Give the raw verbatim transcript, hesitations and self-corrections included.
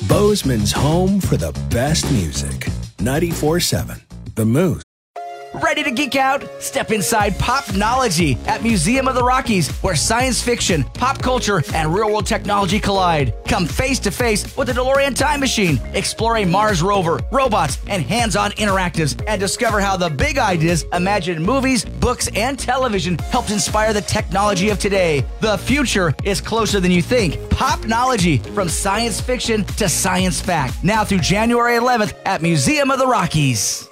Bozeman's home for the best music. ninety-four point seven The Moose. Ready to geek out? Step inside Popnology at Museum of the Rockies, where science fiction, pop culture, and real-world technology collide. Come face-to-face with the DeLorean Time Machine, explore a Mars rover, robots, and hands-on interactives, and discover how the big ideas imagined in movies, books, and television helped inspire the technology of today. The future is closer than you think. Popnology, from science fiction to science fact. Now through January eleventh at Museum of the Rockies.